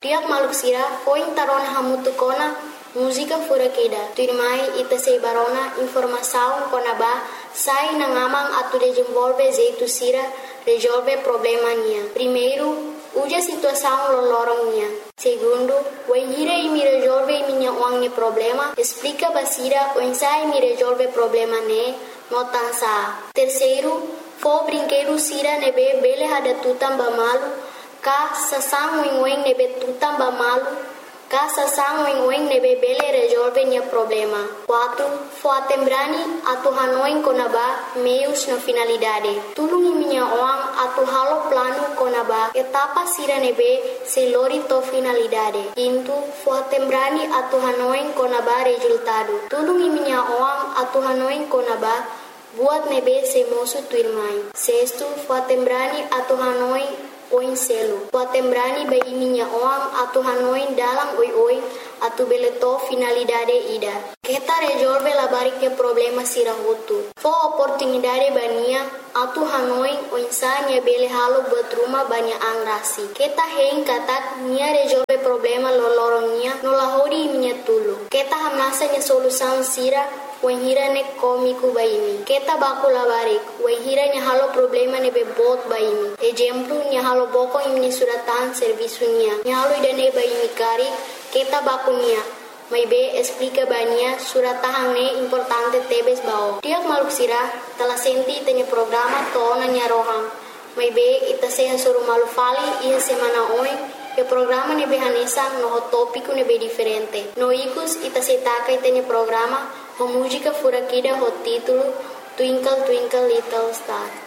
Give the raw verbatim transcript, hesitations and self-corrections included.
Tiap maluk sira foi tarona hamutukona música fura queda. Tuirmai ita sei barona informação conaba sai na ngamang atu desenvolve jeito sira resolve problema nia. Primeiro, uja situação lolorong nia. Segundo, o hira e me resolve minha wangi problema, explica basira o ensai me resolve problema ne notansa. Terceiro, fo brinquedo sira nebe bele hada tutam bamalu, ka sasang wing wing nebe tutam bamalu, ka sasang wing wing nebe bele resolve nia problema. Quatro, fo atembrani atu hanoing konaba meios na finalidade. Tulungi minha oang atu halo plano konaba etapa sira nebe se lori to finalidade. Quinto, fo atembrani atu hanoing konaba resultado. Tulungi minha oang atu hanoing konaba buat nebe se mosu tuirmai. Sexto, fo atembrani atu hanoing oin selo. Fo atembrani bai minha oang atu hanoing dalam oi oi atu beleto finalidade ida. Kita resolve la barike problema sira hutu. Fo oportunidade bania atu hanoing o insania bele halo buat rumah banyak angrasi. Kita hein katak nia resolve problema lolorongnya nolahori minha tulu. Kita hamnasa nya solução sira wahira ne komiku baimi. Kita baku labarik wahira nya halo problema ne bebot baimi. Exemplo nya halo boko imni suratan serviço nya. Nya halo idane baimi kari kita baku nia. Mai be explica bania suratahang ne importante tebes bao. Tiap maluk sira telah senti tanya programa tona nya rohang. Mai be ita seha suru malu fali ia semana oi e programa ne be hanesa no tópico ne be diferente. No ikus ita setaka tanya programa ho música fura kida ho título Twinkle Twinkle Little Star.